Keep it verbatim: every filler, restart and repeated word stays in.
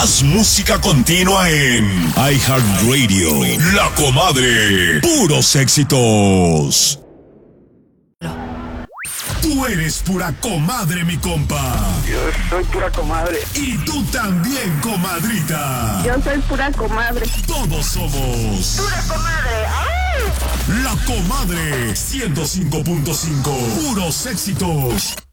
Más música continua en iHeartRadio. La Comadre. Puros éxitos. Tú eres pura comadre, mi compa. Yo soy pura comadre. Y tú también, comadrita. Yo soy pura comadre. Todos somos Pura comadre. ¡Ay! La Comadre. ciento cinco punto cinco. Puros éxitos.